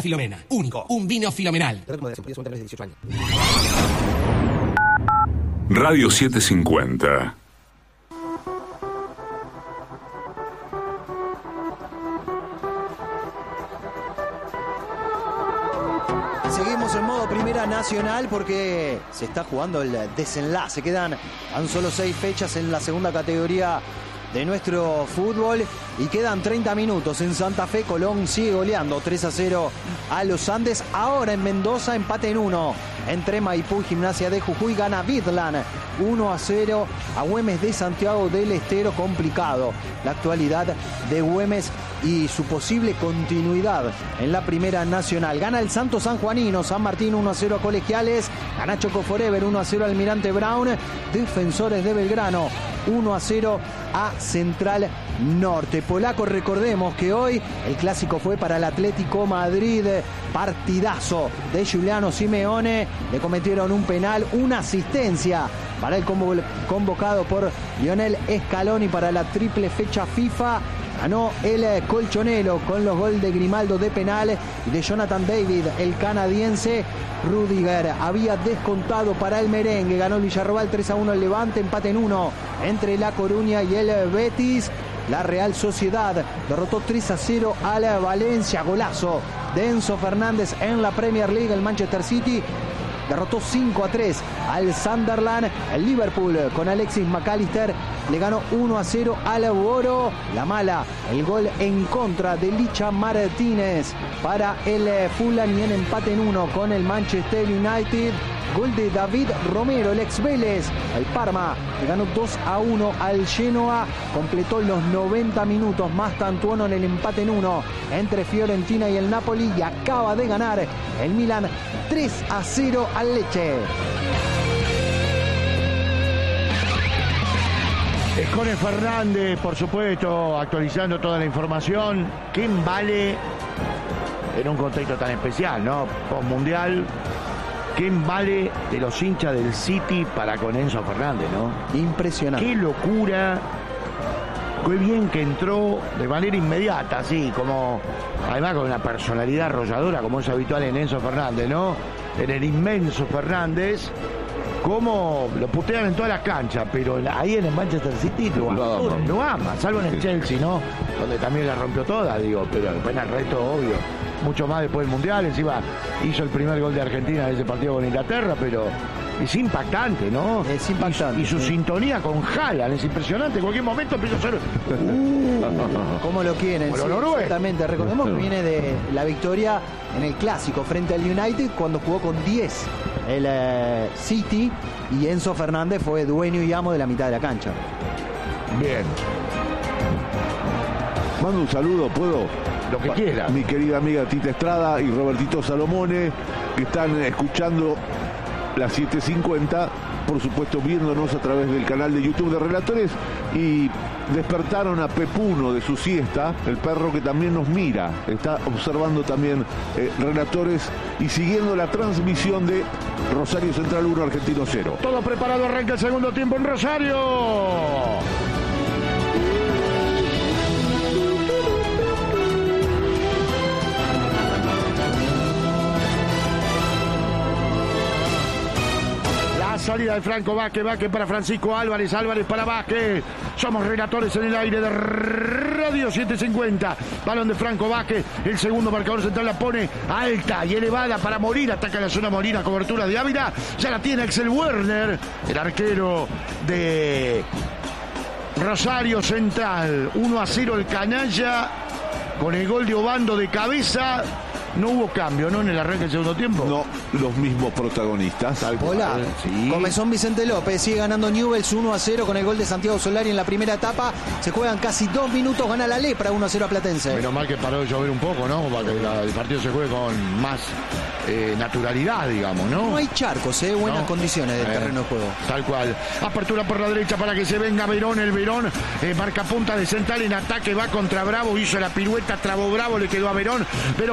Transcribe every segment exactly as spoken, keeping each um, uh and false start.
Filomena. Único. Un vino fenomenal. Radio setecientos cincuenta. Seguimos en modo Primera Nacional porque se está jugando el desenlace. Quedan tan solo seis fechas en la segunda categoría de nuestro fútbol y quedan treinta minutos. En Santa Fe, Colón sigue goleando tres a cero a los Andes. Ahora en Mendoza, empate en uno entre Maipú y Gimnasia de Jujuy. Gana Bidlan uno a cero a Güemes de Santiago del Estero. Complicado la actualidad de Güemes y su posible continuidad en la Primera Nacional. Gana el Santos Sanjuanino, San Martín uno a cero a Colegiales. Gana Choco Forever uno a cero a Almirante Brown. Defensores de Belgrano uno a cero a Central Norte. Polaco, recordemos que hoy el clásico fue para el Atlético Madrid. Partidazo de Giuliano Simeone. Le cometieron un penal, una asistencia para el convocado por Lionel Scaloni para la triple fecha FIFA. Ganó el colchonero con los goles de Grimaldo de penal y de Jonathan David, el canadiense. Rudiger había descontado para el merengue. Ganó el Villarroel tres a uno el Levante. Empate en uno entre La Coruña y el Betis. La Real Sociedad derrotó tres a cero a la Valencia. Golazo de Enzo Fernández en la Premier League. El Manchester City derrotó cinco a tres al Sunderland. El Liverpool con Alexis McAllister le ganó uno a cero al Boro. La mala, el gol en contra de Licha Martínez para el Fulham, y en empate en uno con el Manchester United. Gol de David Romero, el ex Vélez. El Parma le ganó dos a uno al Genoa. Completó los noventa minutos más Tantuono en el empate en uno entre Fiorentina y el Napoli. Y acaba de ganar el Milan tres a cero al Lecce. Escone Fernández, por supuesto, actualizando toda la información. ¿Quién vale en un contexto tan especial, no? Postmundial. ¿Quién vale de los hinchas del City para con Enzo Fernández, no? Impresionante. Qué locura. Qué bien que entró de manera inmediata, así como, además con una personalidad arrolladora como es habitual en Enzo Fernández, ¿no? En el inmenso Fernández. Como lo putean en todas las canchas, pero ahí en el Manchester City lo ama, lo ama, salvo en el Chelsea, ¿no? Donde también la rompió toda, digo, pero después en el resto, obvio, mucho más después del Mundial. Encima hizo el primer gol de Argentina en ese partido con Inglaterra, pero es impactante, ¿no? Es impactante. Y, y su sí. sintonía con Haaland es impresionante. En cualquier momento empieza a ser... Uh, ¿Cómo lo quieren? Como Sí, lo noruego. exactamente. Recordemos que viene de la victoria en el Clásico frente al United cuando jugó con diez el eh, City, y Enzo Fernández fue dueño y amo de la mitad de la cancha. Bien. Mando un saludo, ¿puedo? Lo que quiera. Mi querida amiga Tita Estrada y Robertito Salomone, que están escuchando las siete cincuenta, por supuesto viéndonos a través del canal de YouTube de Relatores, y despertaron a Pepuno de su siesta, el perro que también nos mira, está observando también eh, Relatores y siguiendo la transmisión de Rosario Central uno, Argentino cero. Todo preparado, arranca el segundo tiempo en Rosario. Salida de Franco Vázquez, Vázquez para Francisco Álvarez, Álvarez para Vázquez. Somos Relatores en el aire de Radio setecientos cincuenta. Balón de Franco Vázquez, el segundo marcador central la pone alta y elevada para Molina. Ataca la zona Molina, cobertura de Ávila. Ya la tiene Axel Werner, el arquero de Rosario Central. uno a cero el canalla con el gol de Obando de cabeza. No hubo cambio, ¿no? En el arranque del segundo tiempo. No, los mismos protagonistas. Hola, sí. Comenzó Vicente López, sigue ganando Newell's uno a cero con el gol de Santiago Solari en la primera etapa. Se juegan casi dos minutos, gana la Lepra uno a cero a Platense. Menos mal que paró de llover un poco, ¿no? Para que la, el partido se juegue con más eh, naturalidad, digamos, ¿no? No hay charcos, ¿eh? Buenas no. condiciones del eh, terreno de juego. Tal cual. Apertura por la derecha para que se venga Verón. El Verón eh, marca punta de Central en ataque, va contra Bravo, hizo la pirueta, trabó Bravo, le quedó a Verón. Verón para Di María.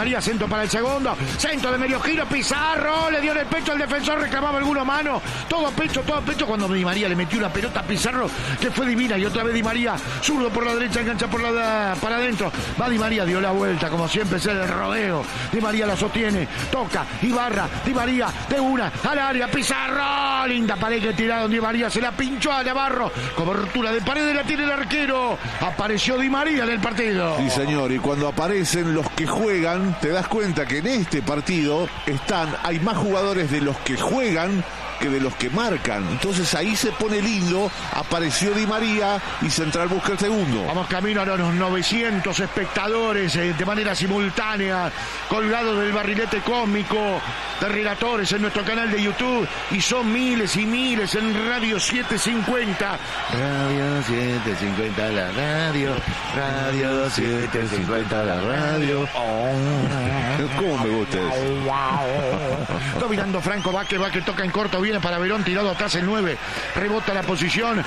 María, centro para el segundo, centro de medio giro, Pizarro, le dio en el pecho al defensor, reclamaba alguna mano, todo pecho, todo pecho, cuando Di María le metió una pelota a Pizarro, que fue divina, y otra vez Di María, zurdo por la derecha, engancha por la para adentro, va Di María, dio la vuelta, como siempre es el rodeo, Di María la sostiene, toca, Ibarra, Di María, de una, al área, Pizarro, linda pared que tiraron, Di María se la pinchó a Navarro, cobertura de pared, la tiene el arquero, apareció Di María en el partido. Sí, señor, y cuando aparecen los que juegan, te das cuenta que en este partido están, hay más jugadores de los que juegan que de los que marcan. Entonces ahí se pone lindo, apareció Di María y Central busca el segundo. Vamos camino a los novecientos espectadores eh, de manera simultánea, colgados del barrilete cósmico de relatores en nuestro canal de YouTube, y son miles y miles en Radio setecientos cincuenta. Radio setecientos cincuenta la radio, Radio setecientos cincuenta la radio. Oh. ¿Cómo me gusta eso? Dominando Franco Vázquez, Vázquez toca en corto, viene para Verón, tirado atrás el nueve, rebota la posición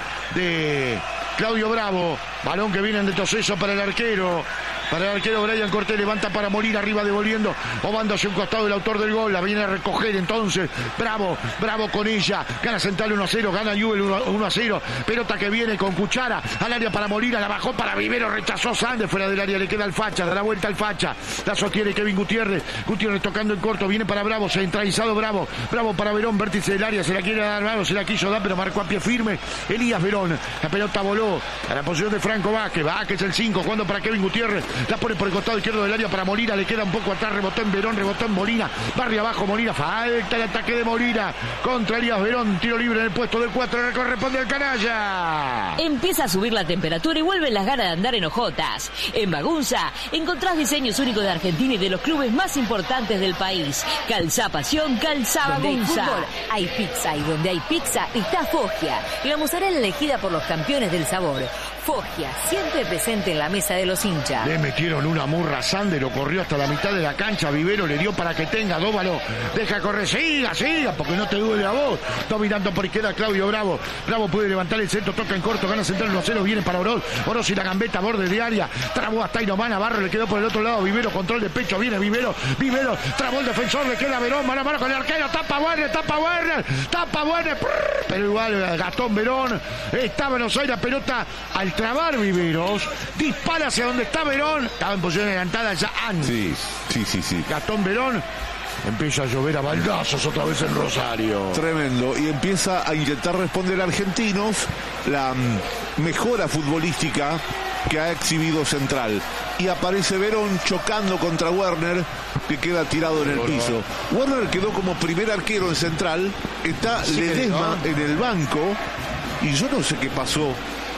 de Claudio Bravo, balón que viene en retroceso para el arquero, para el arquero Brian Cortés, levanta para morir arriba devolviendo, Obando hacia un costado del autor del gol, la viene a recoger entonces, Bravo, Bravo con ella, gana Central uno a cero, gana Newell uno a cero, pelota que viene con Cuchara, al área para Molina, la bajó para Vivero, rechazó Sández, fuera del área, le queda al Facha, da la vuelta al Facha, la sostiene Kevin Gutiérrez, Gutiérrez tocando en corto, viene para Bravo, centralizado Bravo, Bravo para Verón, vértice del área, se la quiere dar Bravo, se la quiso dar, pero marcó a pie firme Elías Verón, la pelota voló a la posición de Franco Vázquez, Vázquez el cinco, jugando para Kevin Gutiérrez, la pone por el costado izquierdo del área para Molina, le queda un poco atrás, rebotó en Verón, rebotó en Molina, barrio abajo Molina, falta el ataque de Molina contra Elías Verón, tiro libre en el puesto del cuatro, le corresponde al canalla. Empieza a subir la temperatura y vuelven las ganas de andar en hojotas. En Bagunza encontrás diseños únicos de Argentina y de los clubes más importantes del país. Calzá Pasión, calzá Bagunza. Donde hay fútbol, hay pizza, y donde hay pizza está Foggia, la mozzarella elegida por los campeones del sabor. Foggia, siempre presente en la mesa de los hinchas. Le metieron una murra a Sander, lo corrió hasta la mitad de la cancha, Vivero le dio para que tenga, Dóvalo, deja correr, siga, siga, porque no te duele a vos. Dominando por izquierda Claudio Bravo, Bravo puede levantar el centro, toca en corto, gana Central uno a cero, viene para Oroz, Oroz y la gambeta, borde de área, trabó hasta Inomán, Navarro le quedó por el otro lado, Vivero, control de pecho, viene Vivero, Vivero, trabó el defensor, le queda Verón, mano a mano con el arquero, tapa Werner, tapa Werner, tapa Werner, pero igual Gastón Verón, está Buenos Aires, pelota al trabar Viveros, dispara hacia donde está Verón, estaba en posición adelantada ya antes. Sí, sí, sí, sí. Gastón Verón, empieza a llover a baldazos otra vez en Rosario. Tremendo, y empieza a intentar responder a Argentinos la um, mejora futbolística que ha exhibido Central. Y aparece Verón chocando contra Werner, que queda tirado en el piso. Werner quedó como primer arquero en Central, está sí, Ledesma en el banco, y yo no sé qué pasó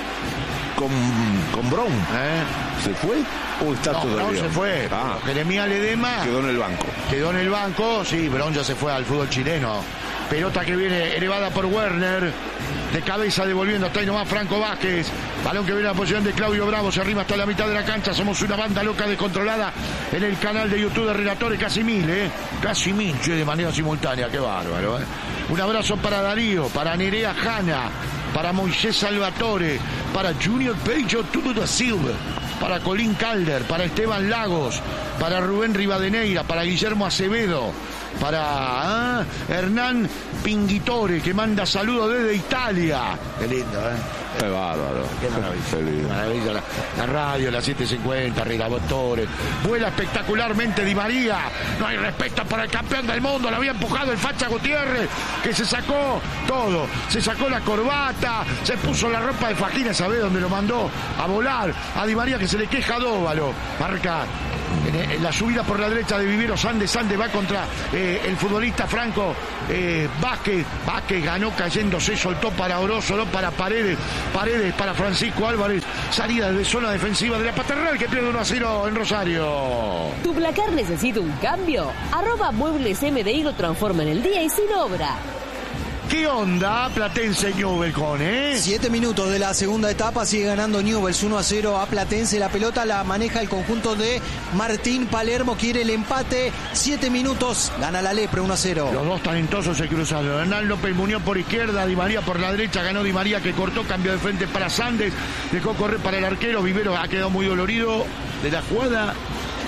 con, con Brown. ¿Eh? ¿Se fue o está no, todavía? Brown se fue. Ah. Jeremías Ledesma quedó en el banco. Quedó en el banco, sí, Brown ya se fue al fútbol chileno. Pelota que viene elevada por Werner, de cabeza devolviendo hasta ahí nomás Franco Vázquez, balón que viene a la posición de Claudio Bravo, se arriba hasta la mitad de la cancha, somos una banda loca descontrolada en el canal de YouTube de Relatores, casi mil, eh, casi mil, che, de manera simultánea, qué bárbaro, eh. Un abrazo para Darío, para Nerea Jana, para Moisés Salvatore, para Junior Pecho Tudo da Silva, para Colín Calder, para Esteban Lagos, para Rubén Rivadeneira, para Guillermo Acevedo, para ¿ah? Hernán Pinguitore, que manda saludos desde Italia. Qué lindo, ¿eh? Qué bárbaro. Qué maravilla. Qué maravilla. La, la radio, la setecientos cincuenta, Relatores. Vuela espectacularmente Di María. No hay respeto por el campeón del mundo. Lo había empujado el Facha Gutiérrez, que se sacó todo. Se sacó la corbata, se puso la ropa de Fajina, ¿sabés dónde lo mandó? A volar. A Di María, que se le queja a Dóvalo. Marca en la subida por la derecha de Vivero, Sande, Sande va contra eh, el futbolista Franco eh, Vázquez, Vázquez ganó cayéndose, soltó para Oroz, soltó para Paredes, Paredes para Francisco Álvarez, salida de zona defensiva de la Paternal, que pierde uno a cero en Rosario. ¿Tu placar necesita un cambio? Arroba Muebles M D I lo transforma en el día y sin obra. ¿Qué onda, Platense Newell con, eh? Siete minutos de la segunda etapa, sigue ganando Newell's uno a cero a Platense. La pelota la maneja el conjunto de Martín Palermo, quiere el empate. Siete minutos, gana la Lepre uno a cero. Los dos talentosos se cruzaron. Hernán López Muñoz por izquierda, Di María por la derecha. Ganó Di María, que cortó, cambio de frente para Sandes. Dejó correr para el arquero. Vivero ha quedado muy dolorido de la jugada.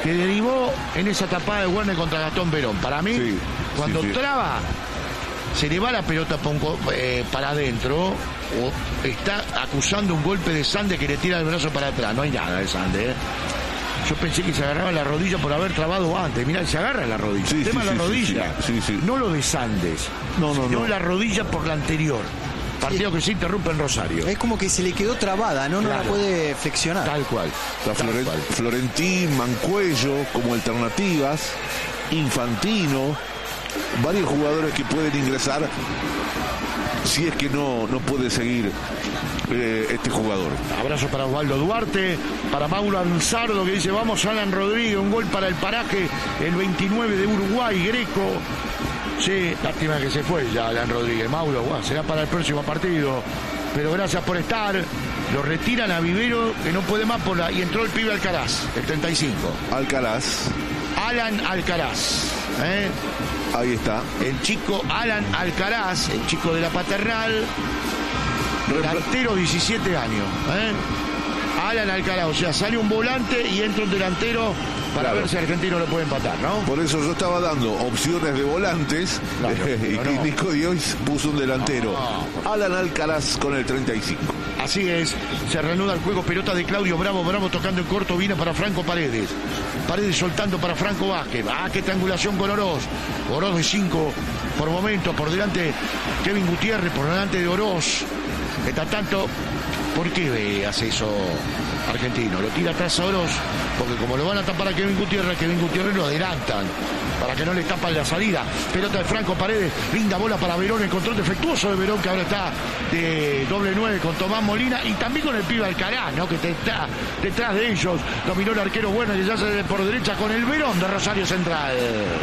que derivó en esa tapada de Werner contra Gastón Verón. Para mí, sí, cuando sí, sí. traba, se le va la pelota pa un, eh, para adentro, o está acusando un golpe de Sande que le tira el brazo para atrás. No hay nada de Sande, ¿eh? Yo pensé que se agarraba la rodilla por haber trabado antes. Mirá, se agarra la rodilla. Sí, el tema sí, es la sí, rodilla. sí, sí, sí. No lo de Sandes. No, no, sino no. la rodilla por la anterior. Partido que se interrumpe en Rosario. Es como que se le quedó trabada, ¿no? No Claro. la puede flexionar. Tal cual. La Tal Floren- cual. Florentín, Mancuello como alternativas, Infantino, varios jugadores que pueden ingresar si es que no, no puede seguir eh, este jugador. Abrazo para Osvaldo Duarte, para Mauro Ansardo que dice vamos Alan Rodríguez, un gol para el Paraje, el veintinueve de Uruguay, Greco. Sí, lástima que se fue ya Alan Rodríguez. Mauro, bueno, será para el próximo partido. Pero gracias por estar. Lo retiran a Vivero, que no puede más por la... Y entró el pibe Alcaraz, el treinta y cinco. Alcaraz, Alan Alcaraz. ¿eh? ahí está. El chico Alan Alcaraz, el chico de la Paternal, delantero, diecisiete años. ¿eh? Alan Alcaraz, o sea, sale un volante y entra un delantero para Claro. ver si Argentino lo puede empatar, ¿no? Por eso yo estaba dando opciones de volantes Claro, y pero no. Nico Diois puso un delantero. No. Alan Alcaraz con el treinta y cinco. Así es, se reanuda el juego, pelota de Claudio Bravo, Bravo tocando en corto, viene para Franco Paredes. Paredes soltando para Franco Vázquez. Ah, qué triangulación con Oroz. Oroz de cinco por momento, por delante Kevin Gutiérrez, por delante de Oroz. Está tanto, ¿por qué hace eso Argentino? Lo tira atrás a Oroz, porque como lo van a tapar a Kevin Gutiérrez, Kevin Gutiérrez lo adelantan para que no le tapan la salida. Pelota de Franco Paredes, linda bola para Verón, el control defectuoso de Verón que ahora está de doble nueve con Tomás Molina y también con el pibe Alcaraz, ¿no? Que está detrás de ellos. Dominó el arquero bueno que ya se por derecha con el Verón de Rosario Central.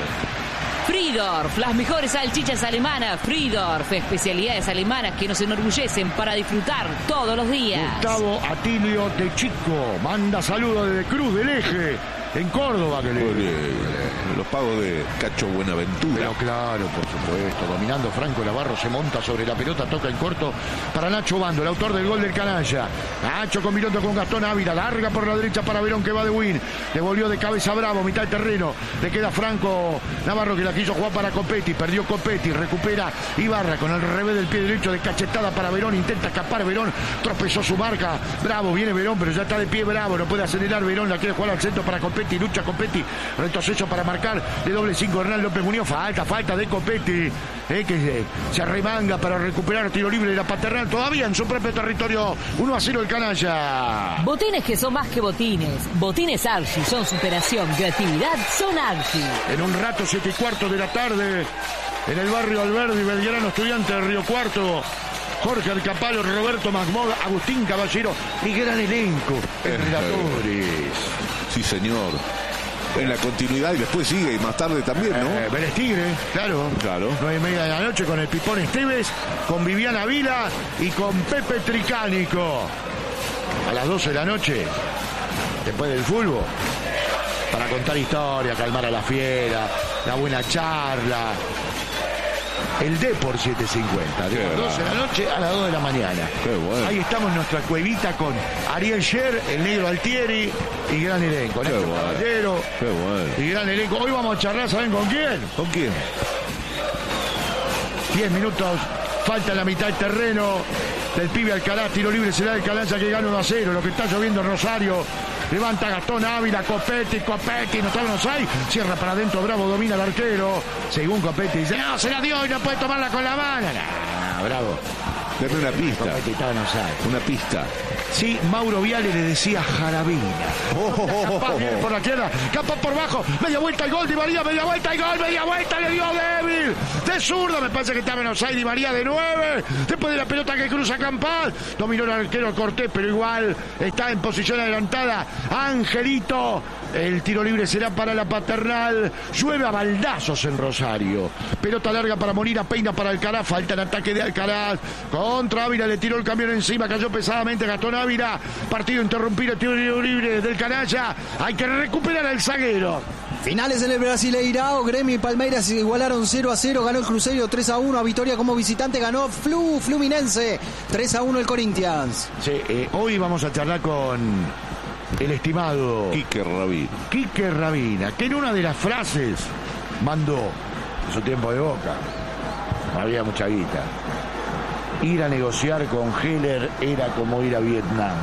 Fridorf, las mejores salchichas alemanas. Fridorf, especialidades alemanas que nos enorgullecen para disfrutar todos los días. Gustavo Atilio de Chico manda saludos desde Cruz del Eje, en Córdoba. Que le... Los pagos de Cacho Buenaventura. Pero claro, por supuesto, dominando Franco Navarro, se monta sobre la pelota, toca en corto para Nacho Bando, el autor del gol del canalla. Nacho combinando con Gastón Ávila, larga por la derecha para Verón que va de win, devolvió de cabeza Bravo, mitad del terreno, le queda Franco Navarro que la quiso jugar para Copetti, perdió Copetti, recupera Ibarra con el revés del pie derecho de cachetada para Verón, intenta escapar Verón, tropezó su marca, Bravo, viene Verón, pero ya está de pie Bravo, no puede acelerar Verón, la quiere jugar al centro para Copetti, lucha Copetti, retroceso para marcar de doble cinco Hernán López Muñoz, falta, falta de Copetti, eh, que se, se arremanga para recuperar tiro libre de la Paternal, todavía en su propio territorio, uno a cero el canalla. Botines que son más que botines. Botines Archie son superación, creatividad, son Archie. En un rato, siete y cuarto de la tarde, en el barrio Alberdi, Belgrano, Estudiante de Río Cuarto, Jorge Alcapalo, Roberto Magmod, Agustín Caballero y gran elenco en relatores. Sí, señor. En la continuidad y después sigue y más tarde también, ¿no? Eh, Vélez Tigre, claro. Claro. Nueve y media de la noche con el Pipón Esteves, con Viviana Vila y con Pepe Tricánico. A las doce de la noche, después del fútbol, para contar historia, calmar a la fiera, la buena charla. El Depor setecientos cincuenta, de Qué las doce de la noche a las dos de la mañana. Qué bueno. Ahí estamos en nuestra cuevita con Ariel Sher, el negro Altieri y gran elenco. Qué Nacho bueno. Caballero Qué bueno. y gran elenco. Hoy vamos a charlar, ¿saben con quién? ¿Con quién? diez minutos, falta la mitad del terreno del pibe Alcaraz, tiro libre será el Calanza que gana uno a cero, lo que está lloviendo en Rosario. Levanta Gastón Ávila, Copetti, Copetti, no está no hay, cierra para adentro, Bravo domina al arquero. Según Copetti dice, no, se la dio y no puede tomarla con la mano. No, Bravo. Dame una pista. Copetti estaba en offside. Una pista. Sí, Mauro Viale le decía Jarabina. Oh, oh, oh, Capaz, oh, viene oh. por la izquierda, Capaz por bajo, media vuelta el gol, Di María, media vuelta el gol, media vuelta, le dio débil, de zurda, me parece que estaba en offside, Di María de nueve, después de la pelota que cruza Campal, dominó el arquero Cortés, pero igual está en posición adelantada, Angelito, el tiro libre será para la Paternal, llueve a baldazos en Rosario, pelota larga para Molina, peina para Alcaraz, falta el ataque de Alcaraz, contra Ávila, le tiró el camión encima, cayó pesadamente Gastón Ávila, partido interrumpido, tiro libre del canalla, hay que recuperar al zaguero. Finales en el Brasileirao, Gremio y Palmeiras se igualaron cero a cero, ganó el Cruzeiro tres a uno, a Vitoria como visitante ganó Flu, Fluminense tres a uno el Corinthians. Sí, eh, hoy vamos a charlar con el estimado Quique Rabina. Quique Rabina, que en una de las frases mandó en su tiempo de Boca, había mucha guita, ir a negociar con Heller era como ir a Vietnam.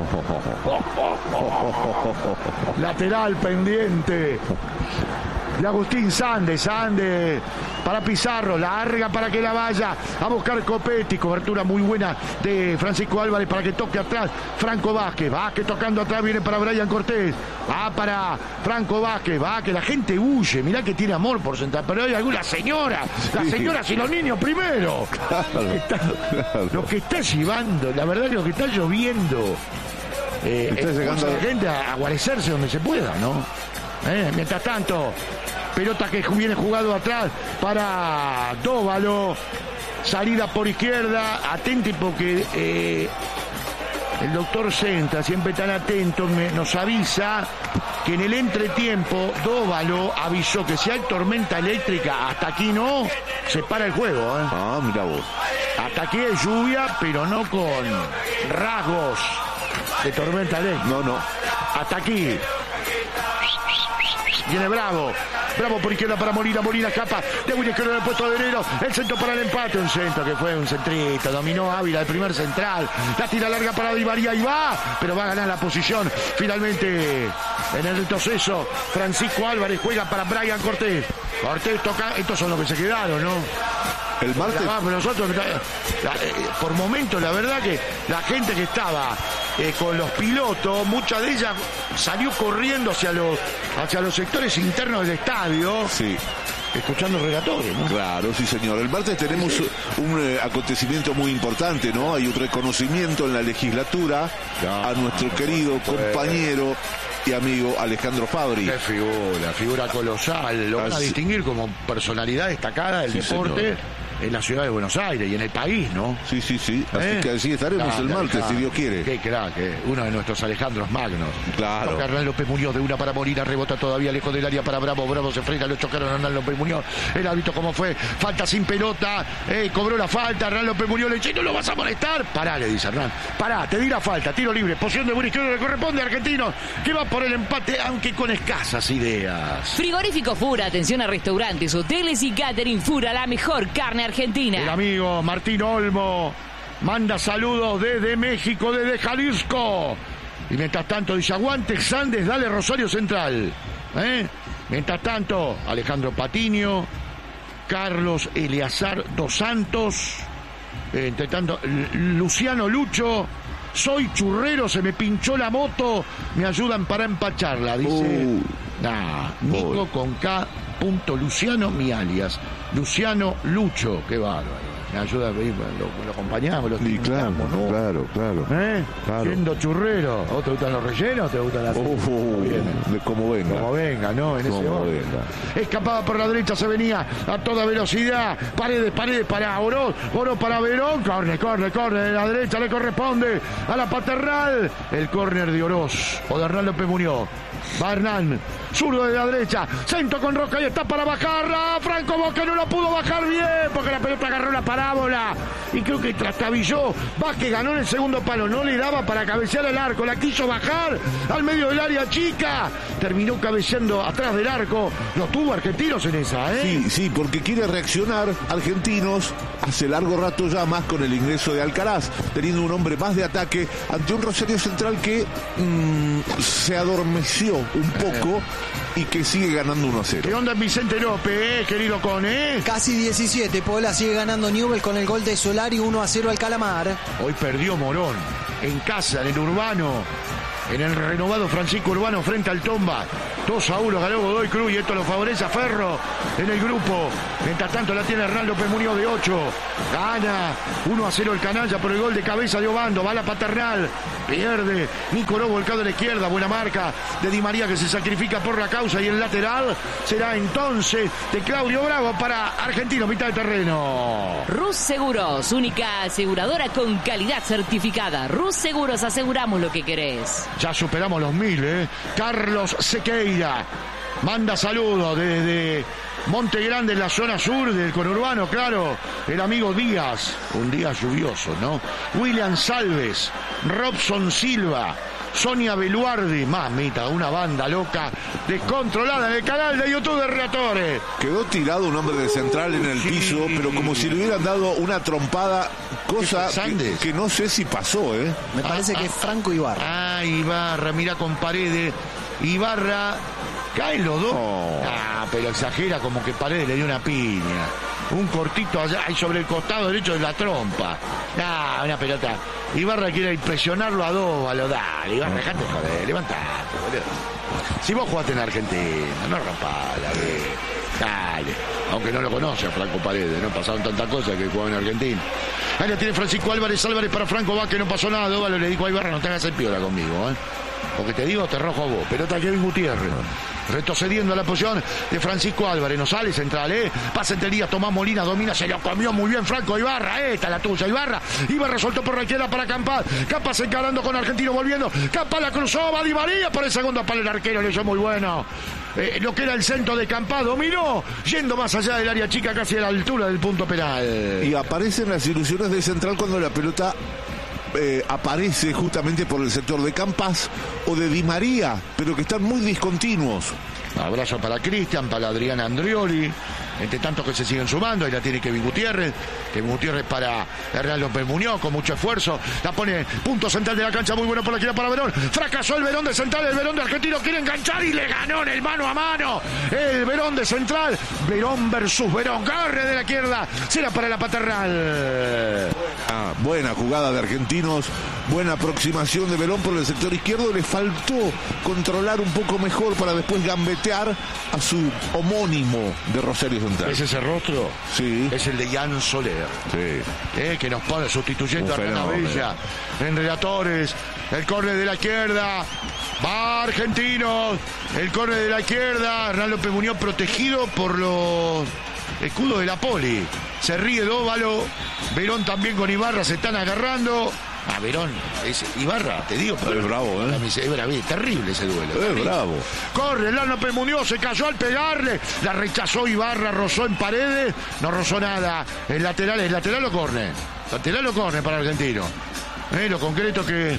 Lateral pendiente de Agustín Sande, Sande para Pizarro, larga para que la vaya a buscar Copetti, cobertura muy buena de Francisco Álvarez para que toque atrás Franco Vázquez, Vázquez tocando atrás, viene para Brian Cortés, va para Franco Vázquez, va que la gente huye, mirá que tiene amor por sentar, pero hay alguna señora, las señoras y los niños primero, claro, está, claro. Lo que está llevando, la verdad que lo que está lloviendo, eh, está llegando a la gente a, a guarecerse donde se pueda, ¿no? Eh, mientras tanto, pelota que viene jugado atrás para Dóvalo, salida por izquierda, atente porque eh, el doctor Centra, siempre tan atento, me, nos avisa que en el entretiempo Dóvalo avisó que si hay tormenta eléctrica, hasta aquí no, se para el juego. ¿eh? Ah, mira vos. Hasta aquí hay lluvia, pero no con rasgos de tormenta eléctrica. No, no. Hasta aquí. Viene Bravo, Bravo por izquierda para Molina, Molina escapa de Willy Esquerdo en el puesto de Herrero, el centro para el empate, un centro que fue un centrito, dominó Ávila, el primer central, la tira larga para Di María y va, pero va a ganar la posición, finalmente en el retroceso, Francisco Álvarez juega para Brian Cortés, Cortés toca, estos son los que se quedaron, ¿no? El martes. La, nosotros, la, la, eh, por momentos, la verdad que la gente que estaba eh, con los pilotos, mucha de ella salió corriendo hacia los, hacia los sectores internos del estadio. Sí. Escuchando relatores, ¿no? Claro, sí, señor. El martes tenemos sí, sí. un eh, acontecimiento muy importante, ¿no? Hay un reconocimiento en la legislatura no, a nuestro querido no, compañero y amigo Alejandro Fabri. Qué figura, figura colosal. Lo van a distinguir como personalidad destacada del sí, deporte. Señor. En la ciudad de Buenos Aires y en el país, ¿no? Sí, sí, sí. Así ¿Eh? que así estaremos claro, el martes, claro. si Dios quiere. Qué crack, eh. Uno de nuestros Alejandros Magnos. Claro. Toca Hernán López Muñoz de una para Molina, rebota todavía lejos del área para Bravo. Bravo se frena, lo chocaron a Hernán López Muñoz. El árbitro, ¿cómo fue? Falta sin pelota. Eh, cobró la falta. Hernán López Muñoz le dice: ¿no lo vas a molestar? Pará, le dice Hernán. Pará, te di la falta. Tiro libre. Posición de buen izquierdo le corresponde a Argentinos, que va por el empate, aunque con escasas ideas. Frigorífico Fura. Atención a restaurantes, hoteles y catering. Fura, la mejor carne argentina. El amigo Martín Olmo manda saludos desde México, desde Jalisco. Y mientras tanto dice: aguante Sandes, dale Rosario Central. ¿Eh? Mientras tanto, Alejandro Patiño, Carlos Eleazar dos Santos, eh, entre tanto, Luciano Lucho, soy churrero, se me pinchó la moto, me ayudan para empacharla, dice. Uh, nah, Nico boy. Con K. Punto Luciano, mi alias. Luciano Lucho, qué bárbaro. Me ayuda a pedir, lo, lo acompañamos, lo sí, claro, ¿no? claro, claro, ¿Eh? claro. Siendo churrero. ¿A vos te gustan los rellenos o te gustan las... Uh, uh, como venga. Como venga, ¿no? En como ese venga. Escapada por la derecha, se venía a toda velocidad. Paredes, Paredes para Oro. Oro para Verón. Corner, corner, corner. De la derecha le corresponde a la Paternal. El córner de Oroz. O de Hernán López Muñoz. Va Hernán. Zurdo de la derecha. Centro con Roca y está para bajarla. Franco Boca no lo pudo bajar bien porque la pelota agarró la parábola. Y creo que trastabilló. Vázquez ganó en el segundo palo. No le daba para cabecear el arco. La quiso bajar al medio del área chica. Terminó cabeceando atrás del arco. Lo tuvo Argentinos en esa, ¿eh? Sí, sí, porque quiere reaccionar Argentinos hace largo rato ya, más con el ingreso de Alcaraz, teniendo un hombre más de ataque ante un Rosario Central que mmm, se adormeció un poco y que sigue ganando uno a cero. ¿Qué onda Vicente López, eh, querido Cone? Casi diecisiete, Pola sigue ganando Newell con el gol de Solari, uno a cero al Calamar. Hoy perdió Morón, en casa, en el Urbano, en el renovado Francisco Urbano frente al Tomba. dos a uno ganó Godoy Cruz y esto lo favorece a Ferro en el grupo. Mientras tanto la tiene Hernán López Muñoz de ocho. Gana uno a cero el Canalla por el gol de cabeza de Obando. Va la Paternal. Pierde Nicoló volcado a la izquierda. Buena marca de Di María que se sacrifica por la causa. Y el lateral será entonces de Claudio Bravo para Argentino, mitad de terreno. Rus Seguros, única aseguradora con calidad certificada. Rus Seguros, aseguramos lo que querés. Ya superamos los mil, ¿eh? Carlos Sequeira manda saludos desde Monte Grande, en la zona sur del conurbano, claro. El amigo Díaz, un día lluvioso, ¿no? William Salves, Robson Silva, Sonia Beluardi, mamita, una banda loca, descontrolada en el canal de YouTube de Relatores. Quedó tirado un hombre de central en el sí. piso, pero como si le hubieran dado una trompada, cosa que, que no sé si pasó, ¿eh? Me parece ah, que es Franco Ibarra. Ah, Ibarra, mira con Paredes. Ibarra, caen los dos. Oh. Ah, pero exagera, como que Paredes le dio una piña. Un cortito allá y sobre el costado derecho de la trompa. Ah, una pelota. Ibarra quiere impresionarlo a dos, a lo dale. Ibarra, dejate joder, levantate, boludo. Si vos jugaste en Argentina, no rompás la vez. Dale. Aunque no lo conoce a Franco Paredes, no pasaron tantas cosas que jugaba en Argentina. Ahí la tiene Francisco Álvarez, Álvarez para Franco va, que no pasó nada. Óvalo, le dijo a Ibarra, no te hagas el piola conmigo, ¿eh? Porque te digo, te rojo a vos. Pelota Kevin Gutiérrez. Retrocediendo a la posición de Francisco Álvarez. No sale central, ¿eh? Pasa entre Díaz, Tomás Molina, domina, se lo comió muy bien Franco Ibarra. ¿eh? Esta es la tuya, Ibarra. Ibarra soltó por la izquierda para Campas. Campas encarando con Argentino, volviendo. Campas la cruzó, va Di María por el segundo palo. El arquero le dio muy bueno. Eh, lo que era el centro de Campas, dominó, yendo más allá del área chica, casi a la altura del punto penal. Y aparecen las ilusiones de central cuando la pelota Eh, aparece justamente por el sector de Campas o de Di María, pero que están muy discontinuos. Abrazo para Cristian, para Adriana Andrioli, entre tanto que se siguen sumando. Ahí la tiene Kevin Gutiérrez, Kevin Gutiérrez para Hernán López Muñoz, con mucho esfuerzo, la pone punto central de la cancha, muy bueno por la izquierda para Verón. Fracasó el Verón de central, el Verón de Argentino quiere enganchar y le ganó en el mano a mano el Verón de central. Verón versus Verón, corre de la izquierda, será para la paternal. Ah, buena jugada de Argentinos, buena aproximación de Verón por el sector izquierdo. Le faltó controlar un poco mejor para después gambetear a su homónimo de Rosario Central. ¿Es ese rostro? Sí. Es el de Jan Soler. Sí. Eh, que nos pone sustituyendo a Hernán Villa en Relatores. El córner de la izquierda. Va Argentinos. El córner de la izquierda. Hernán López Muñoz protegido por los escudos de la Poli. Se ríe Dóvalo. Verón también con Ibarra se están agarrando. Ah, Verón, es Ibarra, te digo. Es bravo, ¿eh? Es bravo, terrible ese duelo. Es terrible. bravo. Corre, López Muñoz se cayó al pegarle. La rechazó Ibarra, rozó en Paredes. No rozó nada. El lateral, ¿es lateral o córner? Lateral o córner para Argentino. Eh, lo concreto que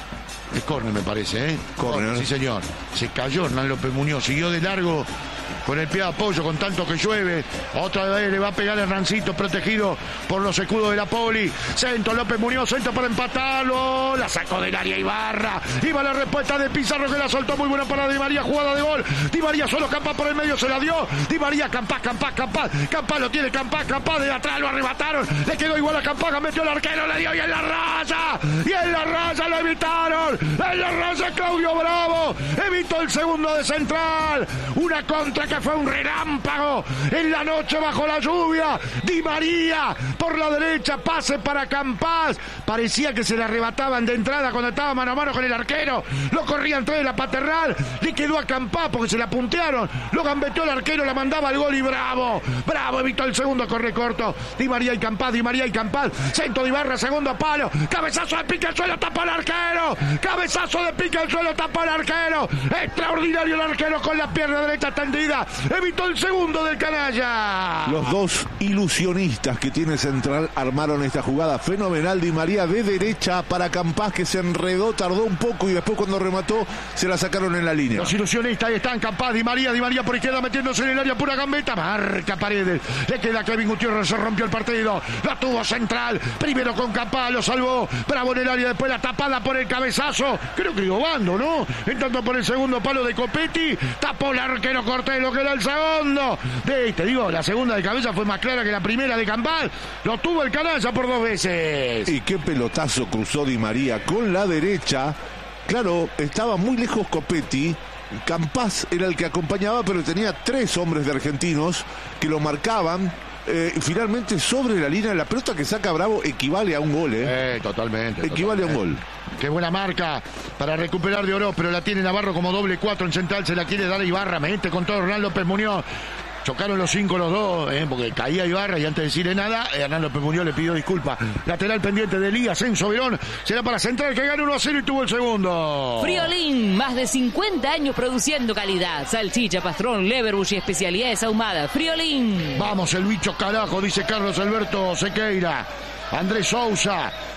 es córner, me parece, ¿eh? Córner. Sí, señor. Se cayó Hernán López Muñoz, siguió de largo con el pie de apoyo, con tanto que llueve. Otra vez le va a pegar Hernancito, protegido por los escudos de la Poli. Centro, López Muñoz, centro para empatarlo. La sacó del área Ibarra. Iba la respuesta de Pizarro, que la soltó muy buena para Di María, jugada de gol. Di María solo, Campas por el medio, se la dio. Di María, Campas, Campas, Campas. Campas lo tiene, Campas, Campas de atrás, lo arrebataron. Le quedó igual a Campas, metió el arquero, le dio y en la raya. Y en la raya lo evitaron. En la raya Claudio Bravo. Evitó el segundo de central. Una contra que fue un relámpago en la noche bajo la lluvia. Di María por la derecha, pase para Campas. Parecía que se le arrebataban de entrada cuando estaba mano a mano con el arquero. Lo corrían tres de la paternal. Le quedó a Campas porque se la puntearon. Lo gambeteó el arquero, la mandaba al gol y Bravo. Bravo evitó el segundo, corre corto. Di María y Campas, Di María y Campas. Centro de Ibarra, segundo palo. Cabezazo de pique al suelo, tapa el arquero. Cabezazo de pique al suelo, tapa el arquero. Extraordinario el arquero con la pierna derecha tendida. Evitó el segundo del canalla. Los dos ilusionistas que tiene Central armaron esta jugada fenomenal. Di María de derecha para Campas, que se enredó, tardó un poco y después cuando remató se la sacaron en la línea. Los ilusionistas están Campas, Di María, Di María por izquierda metiéndose en el área, pura gambeta, marca Paredes. Le queda a Kevin Gutiérrez, se rompió el partido. Lo tuvo Central, primero con Campas, lo salvó. Bravo en el área, después la tapada por el cabezazo. Creo que Obando, ¿no? Entrando por el segundo palo de Copetti, tapó el arquero Cortés, lo que era el segundo. De, te digo, la segunda de cabeza fue más clara que la primera de Campas. Lo tuvo el canalla por dos veces. Y qué pelotazo cruzó Di María con la derecha. Claro, estaba muy lejos Copetti. Campas era el que acompañaba, pero tenía tres hombres de Argentinos que lo marcaban. Eh, finalmente sobre la línea, la pelota que saca Bravo equivale a un gol, ¿eh? eh totalmente. Equivale totalmente. a un gol. Qué buena marca para recuperar de Oro, pero la tiene Navarro como doble cuatro en central, se la quiere dar a Ibarra, mete con todo Hernán López Muñoz. Chocaron los cinco los dos, eh, porque caía Ibarra y antes de decirle nada, Hernán López Muñoz le pidió disculpas. Lateral pendiente de Elías, Enzo Verón, será para Central, que gana uno a cero y tuvo el segundo. Friolín, más de cincuenta años produciendo calidad. Salchicha, pastrón, leverbush y especialidades ahumadas. Friolín. Vamos, el bicho carajo, dice Carlos Alberto Sequeira. Andrés Sousa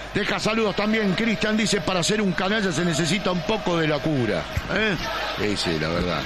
Deja saludos también, Cristian dice, para ser un canalla se necesita un poco de locura. ¿Eh? Sí, sí, la verdad.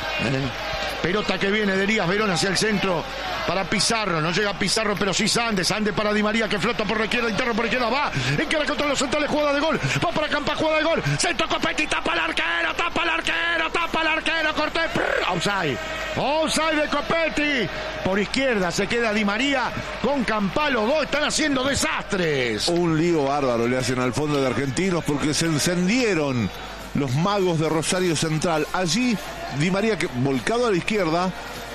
¿Eh? Pelota que viene de Elías Verón hacia el centro para Pizarro, no llega Pizarro, pero sí Sande, Sande para Di María que flota por la izquierda, interno por la izquierda, va, encara contra los centrales, jugada de gol, va para Campa, jugada de gol, centro Copetti, tapa al arquero, tapa al arquero, tapa al arquero, corte, offside, offside de Copetti, por izquierda se queda Di María con Campa, los dos están haciendo desastres. Un lío bárbaro le hacen al fondo de Argentinos porque se encendieron los magos de Rosario Central. Allí Di María, que volcado a la izquierda,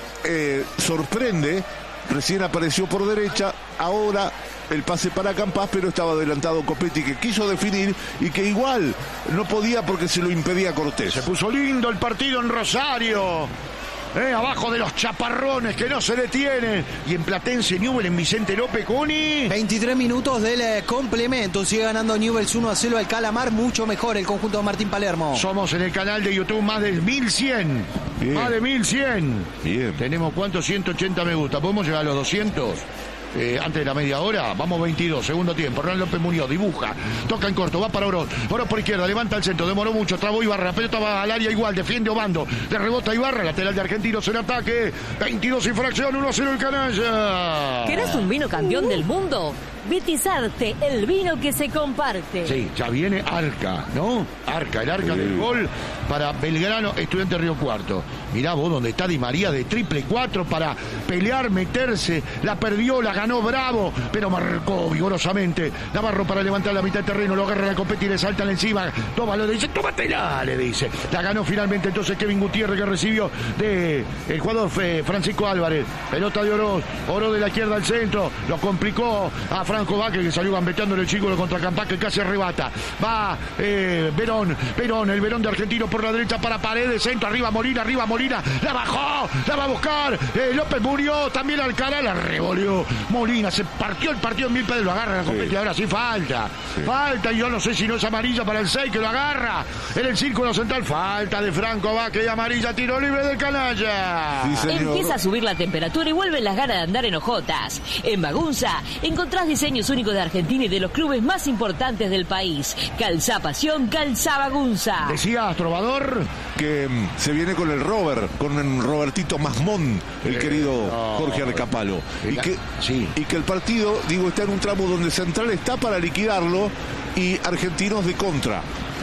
eh, sorprende, recién apareció por derecha, ahora el pase para Campas, pero estaba adelantado Copetti, que quiso definir y que igual no podía porque se lo impedía Cortés. Se puso lindo el partido en Rosario. Eh, abajo de los chaparrones que no se detienen. Y en Platense Newell, en Vicente López, Coni. veintitrés minutos del eh, complemento. Sigue ganando Newell's uno a cero al Calamar. Mucho mejor el conjunto de Martín Palermo. Somos en el canal de YouTube más de mil cien. Bien. Más de mil cien. Bien. Tenemos cuántos, ciento ochenta me gusta. ¿Podemos llegar a los doscientos? Eh, antes de la media hora, vamos veintidós, segundo tiempo. Hernán López Muñoz dibuja, toca en corto, va para Oroz, Oroz por izquierda, levanta el centro, demoró mucho, trabó Ibarra, la pelota va al área igual, defiende Obando, le rebota Ibarra, lateral de Argentinos en ataque, veintidós infracción, uno a cero el canalla. ¿Querés un vino campeón del mundo? Vitizarte, el vino que se comparte. Sí, ya viene Arca, ¿no? Arca, el Arca sí. Del gol para Belgrano, Estudiante Río Cuarto. Mirá vos donde está Di María de triple cuatro para pelear, meterse, la perdió, la ganó Bravo, pero marcó vigorosamente. Navarro para levantar la mitad del terreno, lo agarra la Copetti y le saltan encima. Tómalo, le dice, tómatela, le dice. La ganó finalmente entonces Kevin Gutiérrez, que recibió de el jugador Francisco Álvarez. Pelota de Oroz, Oroz de la izquierda al centro, lo complicó a Franco Vázquez, que salió gambeteando el chico contra Campá, que casi arrebata. Va eh, Verón, Verón, el Verón de Argentino por la derecha para Paredes, centro, arriba Molina, arriba Molina, la bajó, la va a buscar, eh, López murió, también Alcalá, la revolvió. Molina, se partió el partido en mil pedos, lo agarra la Copetti, sí. Ahora sí falta, sí. Falta, y yo no sé si no es amarilla para el seis, que lo agarra, en el círculo central, falta de Franco Vázquez y amarilla, tiro libre del canalla. Sí, empieza a subir la temperatura y vuelven las ganas de andar en hojotas. En Magunza encontrás diseños únicos de Argentina y de los clubes más importantes del país. Calzá Pasión, Calzá Magunza. Decías, trovador, que um, se viene con el Robert, con el Robertito Masmón, el eh, querido no, Jorge Arcapalo. Y que, sí. y que el partido, digo, está en un tramo donde Central está para liquidarlo y Argentinos de contra.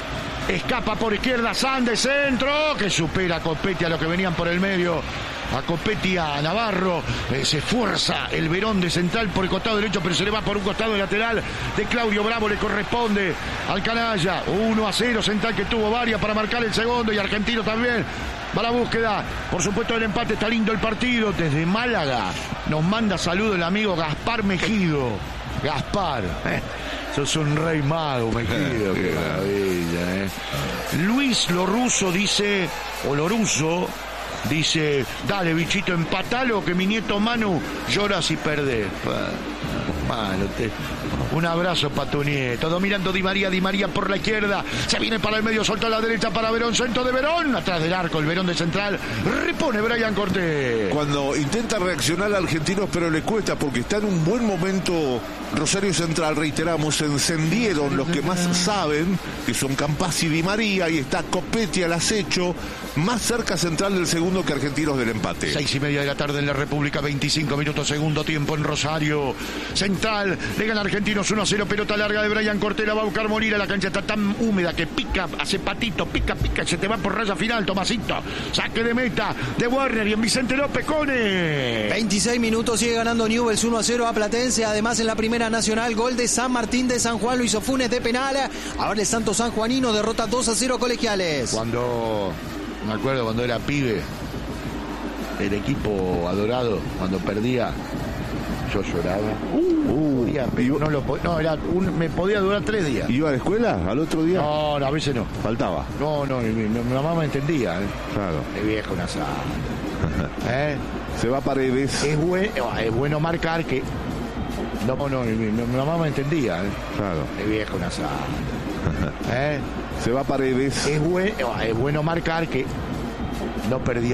Escapa por izquierda, Sande, centro, que supera a Copetti a los que venían por el medio. A Copetti, a Navarro, eh, se fuerza el Verón de Central por el costado derecho, pero se le va por un costado lateral de Claudio Bravo, le corresponde al canalla. uno a cero, Central que tuvo varias para marcar el segundo y Argentino también va a la búsqueda, por supuesto el empate. Está lindo el partido. Desde Málaga nos manda saludo el amigo Gaspar Mejido. Gaspar, eh. Sos un rey mago, Mejido. Qué maravilla, eh. Luis Loruso dice, o Loruso dice, dale bichito, empatalo, que mi nieto Manu llora si perdés. Malo, te... Un abrazo para tu nieto. Dominando Di María, Di María por la izquierda. Se viene para el medio, soltó a la derecha para Verón. Centro de Verón. Atrás del arco, el Verón de Central. Repone Brian Cortés. Cuando intenta reaccionar a Argentinos, pero le cuesta porque está en un buen momento Rosario Central. Reiteramos, se encendieron los que más saben, que son Campas y Di María. Y está Copetti al acecho. Más cerca Central del segundo que Argentinos del empate. Seis y media de la tarde en la República. veinticinco minutos, segundo tiempo en Rosario. Central, le gana Argentinos uno a cero, pelota larga de Brian Cortés, la va a buscar Molina, la cancha está tan húmeda que pica, hace patito, pica, pica, se te va por raya final, Tomasito, saque de meta de Werner y en Vicente López, Cone. veintiséis minutos, sigue ganando Newell's uno a cero a Platense, además en la Primera Nacional, gol de San Martín de San Juan, lo hizo Funes de penal, ahora el Santos Sanjuanino derrota dos a cero a Colegiales. Cuando, me acuerdo cuando era pibe, el equipo adorado, cuando perdía, yo lloraba. Uh, podía, uh, no, lo, no era un, me podía durar tres días. ¿Iba a la escuela al otro día? No, no, a veces no. Faltaba. No, no, mi, mi, mi mamá me entendía. ¿eh? Claro. Es viejo, una sala. ¿Eh? Se va Paredes. Es, buen, es bueno marcar que. No, no, mi, mi, mi mamá me entendía. ¿eh? Claro. Es viejo, una sala. ¿Eh? Se va Paredes. Es, buen, es bueno marcar que no perdía.